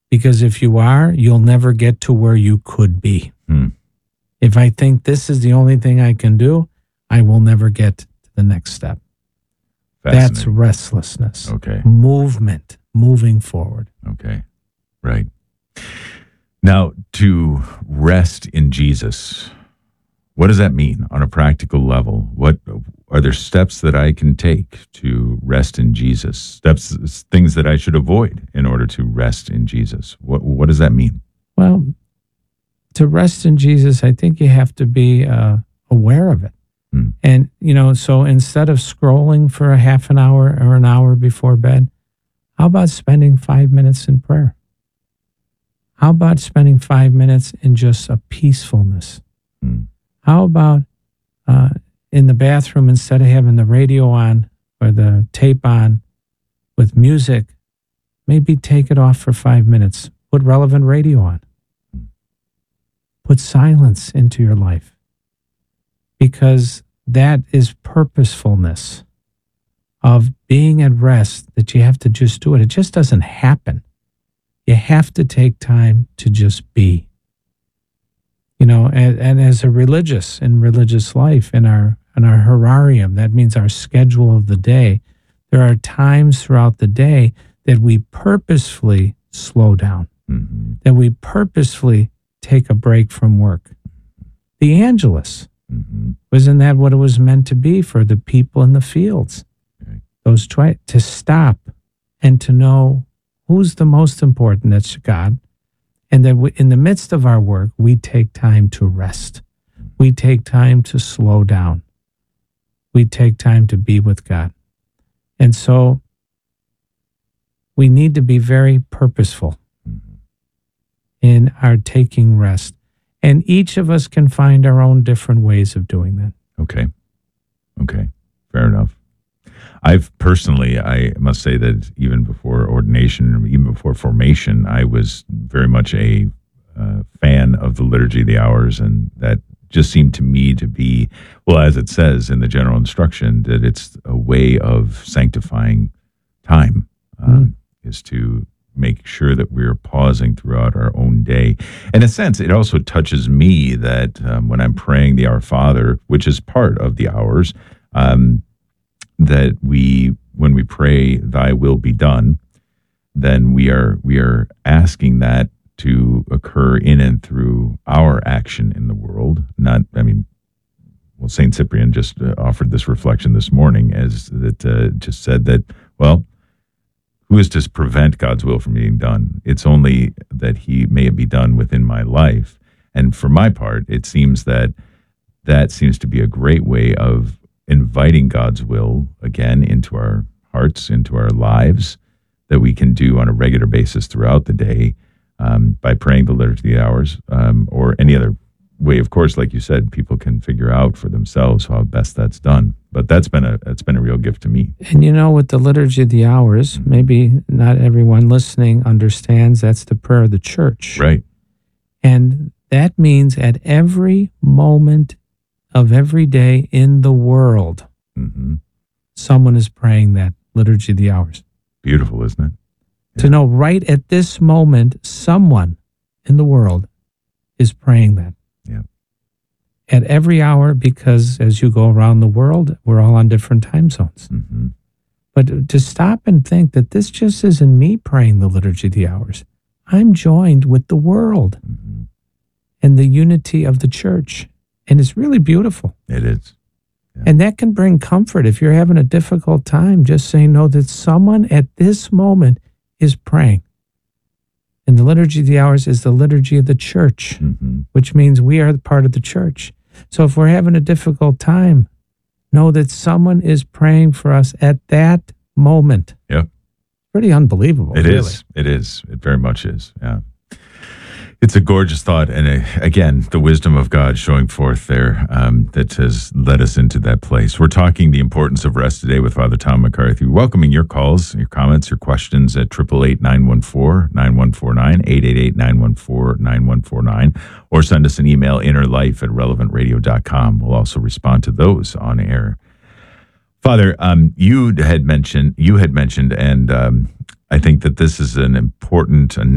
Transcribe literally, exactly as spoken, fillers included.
Because if you are, you'll never get to where you could be. Hmm. If I think this is the only thing I can do, I will never get to the next step. That's restlessness. Okay. Movement, moving forward. Okay. Right. Now, to rest in Jesus, what does that mean on a practical level? What are there steps that I can take to rest in Jesus? Steps, things that I should avoid in order to rest in Jesus. What What does that mean? Well, to rest in Jesus, I think you have to be uh, aware of it. Hmm. And, you know, so instead of scrolling for a half an hour or an hour before bed, how about spending five minutes in prayer? How about spending five minutes in just a peacefulness? Hmm. How about uh, in the bathroom, instead of having the radio on or the tape on with music, maybe take it off for five minutes. Put relevant radio on. Put silence into your life, because that is purposefulness of being at rest, that you have to just do it. It just doesn't happen. You have to take time to just be. You know, and, and as a religious, in religious life, in our in our horarium, that means our schedule of the day, there are times throughout the day that we purposefully slow down, Mm-hmm. that we purposefully take a break from work. The Angelus, Mm-hmm. wasn't that what it was meant to be for the people in the fields? Right. Those twi- to stop and to know who's the most important, that's God. And that we, in the midst of our work, we take time to rest. We take time to slow down. We take time to be with God. And so we need to be very purposeful Mm-hmm. in our taking rest. And each of us can find our own different ways of doing that. Okay. Okay. Fair enough. I've personally, I must say that even before ordination, even before formation, I was very much a uh, fan of the Liturgy of the Hours, and that just seemed to me to be, well, as it says in the general instruction, that it's a way of sanctifying time, um, mm. is to make sure that we're pausing throughout our own day. In a sense, it also touches me that um, when I'm praying the Our Father, which is part of the hours, um, that we, when we pray, "Thy will be done," then we are we are asking that to occur in and through our action in the world. Not, I mean, well, Saint Cyprian just uh, offered this reflection this morning, as that uh, just said that, well, who is to prevent God's will from being done? It's only that He may be done within my life. And for my part, it seems that that seems to be a great way of inviting God's will again into our hearts, into our lives, that we can do on a regular basis throughout the day, um, by praying the Liturgy of the Hours, um, or any other way. Of course, like you said, people can figure out for themselves how best that's done. But that's been a that's been a real gift to me. And you know, with the Liturgy of the Hours, maybe not everyone listening understands that's the prayer of the church. Right. And that means at every moment of every day in the world, Mm-hmm. someone is praying that Liturgy of the Hours. Beautiful, isn't it? Yeah. To know right at this moment, someone in the world is praying that. Yeah. At every hour, because as you go around the world, we're all on different time zones. Mm-hmm. But to stop and think that this just isn't me praying the Liturgy of the Hours. I'm joined with the world Mm-hmm. and the unity of the church. And it's really beautiful. It is. Yeah. And that can bring comfort if you're having a difficult time. Just saying, know that someone at this moment is praying. And the Liturgy of the Hours is the liturgy of the church, Mm-hmm. which means we are part of the church. So if we're having a difficult time, know that someone is praying for us at that moment. Yep. Pretty unbelievable. It really. is. It is. It very much is. Yeah. It's a gorgeous thought. And uh, again, the wisdom of God showing forth there, um, that has led us into that place. We're talking the importance of rest today with Father Tom McCarthy, welcoming your calls, your comments, your questions at eight eight eight, nine one four, nine one four nine, eight eight eight, nine one four, nine one four nine, or send us an email, innerlife at relevant radio dot com. We'll also respond to those on air. Father, um, you had mentioned, you had mentioned, and um, I think that this is an important